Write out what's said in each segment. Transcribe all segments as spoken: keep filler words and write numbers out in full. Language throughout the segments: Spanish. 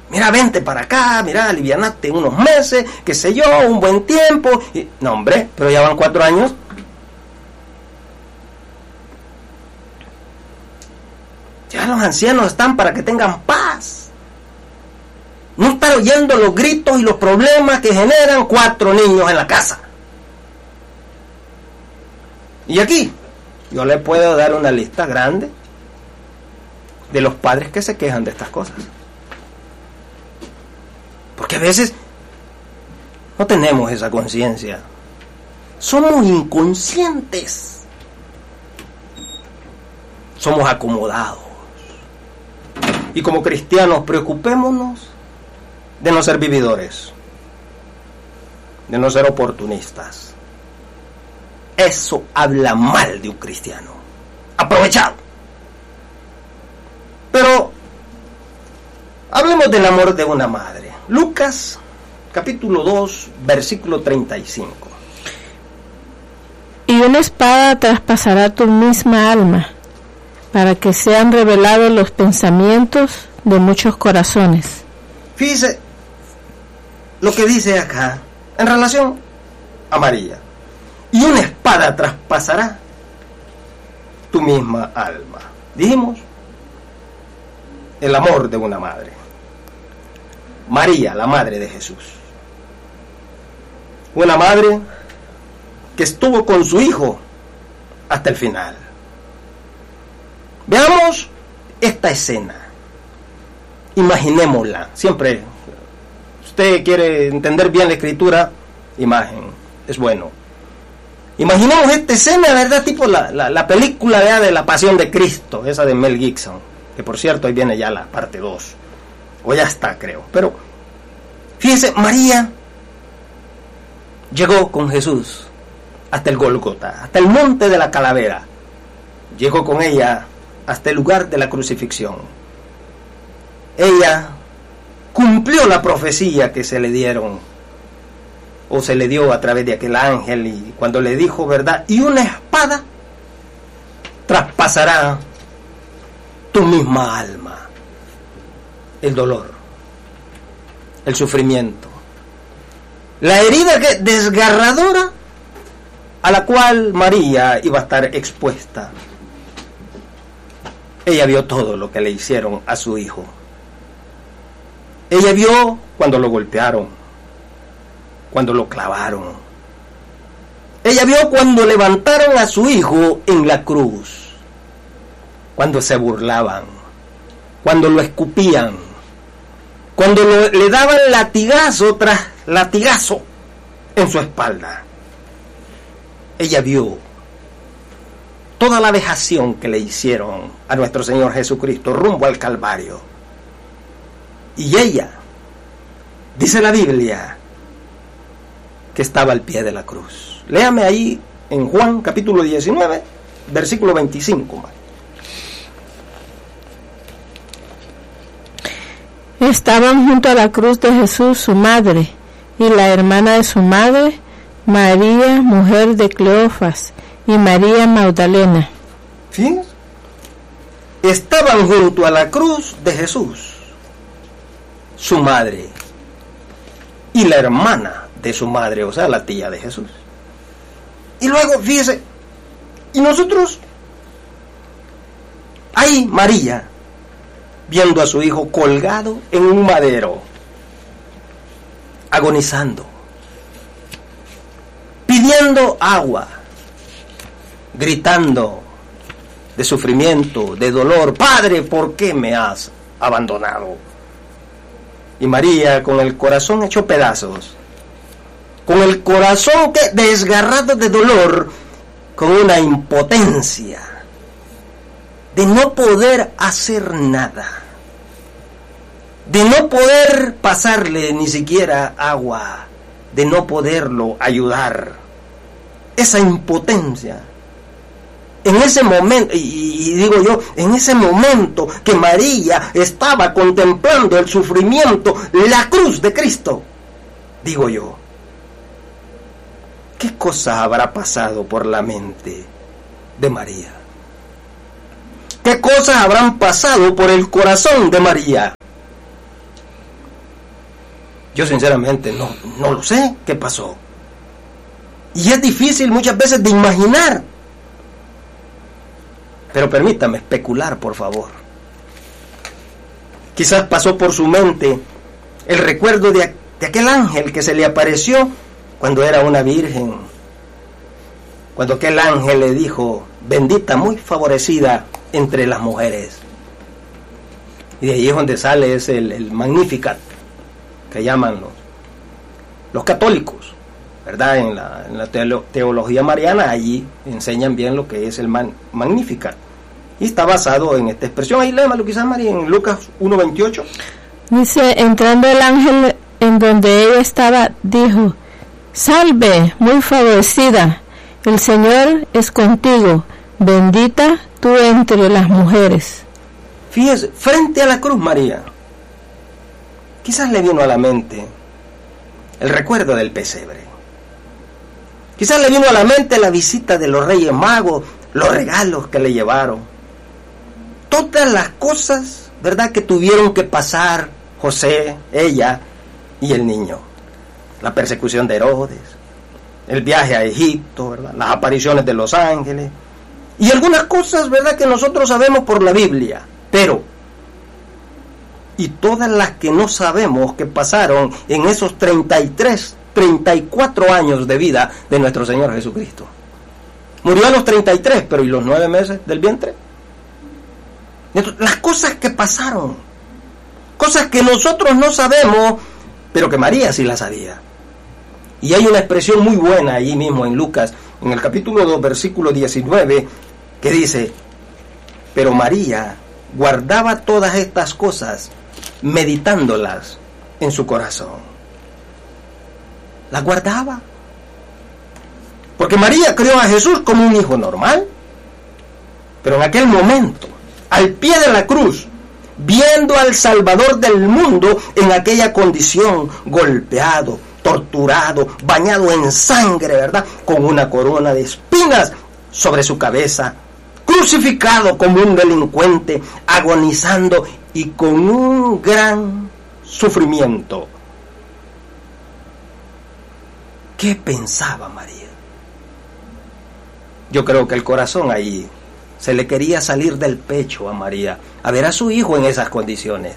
Mira, vente para acá, mira, alivianate unos meses, qué sé yo, un buen tiempo. Y, no, hombre, pero ya van cuatro años. Ya los ancianos están para que tengan paz. No estar oyendo los gritos y los problemas que generan cuatro niños en la casa. Y aquí, yo le puedo dar una lista grande de los padres que se quejan de estas cosas. Porque a veces no tenemos esa conciencia. Somos inconscientes. Somos acomodados. Y como cristianos, preocupémonos de no ser vividores, de no ser oportunistas. Eso habla mal de un cristiano. Aprovechado. Pero hablemos del amor de una madre. Lucas, capítulo dos, versículo treinta y cinco. Y una espada traspasará tu misma alma, para que sean revelados los pensamientos de muchos corazones. Fíjese lo que dice acá en relación a María. Y una espada traspasará tu misma alma. Dijimos, el amor de una madre. María, la madre de Jesús. Una madre que estuvo con su hijo hasta el final. Veamos esta escena. Imaginémosla. Siempre, usted quiere entender bien la escritura, imagen, es bueno. Imaginemos esta escena, ¿verdad? Tipo la, la, la película ¿verdad? de la Pasión de Cristo, esa de Mel Gibson, que por cierto ahí viene ya la parte dos, o ya está creo. Pero fíjense, María llegó con Jesús hasta el Gólgota, hasta el monte de la calavera. Llegó con ella hasta el lugar de la crucifixión. Ella cumplió la profecía que se le dieron o se le dio a través de aquel ángel, y cuando le dijo, ¿verdad? Y una espada traspasará tu misma alma. El dolor, el sufrimiento, la herida que, desgarradora a la cual María iba a estar expuesta. Ella vio todo lo que le hicieron a su hijo. Ella vio cuando lo golpearon, cuando lo clavaron. Ella vio cuando levantaron a su hijo en la cruz, cuando se burlaban, cuando lo escupían, cuando lo, le daban latigazo tras latigazo en su espalda. Ella vio toda la vejación que le hicieron a nuestro Señor Jesucristo rumbo al Calvario. Y ella, dice la Biblia, que estaba al pie de la cruz. Léame ahí en Juan capítulo diecinueve, versículo veinticinco. Estaban junto a la cruz de Jesús su madre y la hermana de su madre, María, mujer de Cleofas, y María Magdalena. ¿Sí? Estaban junto a la cruz de Jesús su madre y la hermana de su madre, o sea, la tía de Jesús. Y luego, fíjese, y nosotros, ahí María, viendo a su hijo colgado en un madero, agonizando, pidiendo agua, gritando de sufrimiento, de dolor, Padre, ¿por qué me has abandonado? Y María, con el corazón hecho pedazos, con el corazón que desgarrado de dolor, con una impotencia de no poder hacer nada, de no poder pasarle ni siquiera agua, de no poderlo ayudar. Esa impotencia. En ese momento, y, y digo yo, en ese momento que María estaba contemplando el sufrimiento, la cruz de Cristo, digo yo, ¿qué cosa habrá pasado por la mente de María? ¿Qué cosas habrán pasado por el corazón de María? Yo sinceramente no, no lo sé qué pasó. Y es difícil muchas veces de imaginar. Pero permítame especular, por favor. Quizás pasó por su mente el recuerdo de, de aquel ángel que se le apareció cuando era una virgen. Cuando aquel ángel le dijo, bendita, muy favorecida entre las mujeres. Y de ahí es donde sale ese, el, el Magnificat, que llaman los, los católicos, ¿verdad? En la, en la teolo, teología mariana, allí enseñan bien lo que es el man, Magnificat. Y está basado en esta expresión. Ahí léemelo quizás, María, en Lucas uno veintiocho. Dice, entrando el ángel en donde ella estaba, dijo, salve, muy favorecida, el Señor es contigo, bendita tú entre las mujeres. Fíjese, frente a la cruz, María, quizás le vino a la mente el recuerdo del pesebre. Quizás le vino a la mente la visita de los Reyes Magos, los regalos que le llevaron. Todas las cosas, ¿verdad?, que tuvieron que pasar José, ella y el niño. La persecución de Herodes, el viaje a Egipto, ¿verdad?, las apariciones de los ángeles y algunas cosas, ¿verdad?, que nosotros sabemos por la Biblia. Pero, y todas las que no sabemos que pasaron en esos treinta y tres, treinta y cuatro años de vida de nuestro Señor Jesucristo. Murió a los treinta y tres, pero ¿y los nueve meses del vientre? Las cosas que pasaron, cosas que nosotros no sabemos, pero que María sí las sabía. Y hay una expresión muy buena ahí mismo en Lucas, en el capítulo dos, versículo diecinueve, que dice, pero María guardaba todas estas cosas, meditándolas en su corazón. Las guardaba. Porque María crió a Jesús como un hijo normal. Pero en aquel momento, al pie de la cruz, viendo al Salvador del mundo en aquella condición, golpeado, torturado, bañado en sangre, ¿verdad?, con una corona de espinas sobre su cabeza, crucificado como un delincuente, agonizando y con un gran sufrimiento. ¿Qué pensaba María? Yo creo que el corazón ahí se le quería salir del pecho a María, a ver a su hijo en esas condiciones.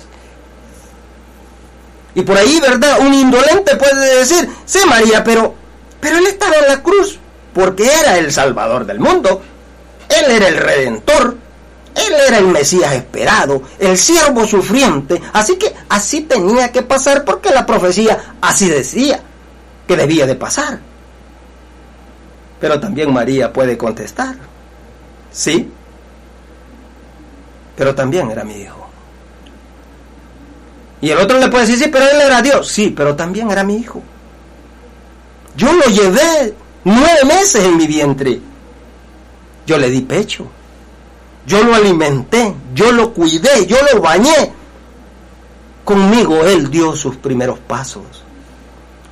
Y por ahí, ¿verdad?, un indolente puede decir, sí, María, pero, pero él estaba en la cruz porque era el Salvador del mundo. Él era el Redentor, él era el Mesías esperado, el siervo sufriente, así que así tenía que pasar porque la profecía así decía que debía de pasar. Pero también María puede contestar, sí, pero también era mi hijo. Y el otro le puede decir, sí, pero él era Dios, sí, pero también era mi hijo. Yo lo llevé nueve meses en mi vientre. Yo le di pecho, yo lo alimenté, yo lo cuidé, yo lo bañé. Conmigo él dio sus primeros pasos.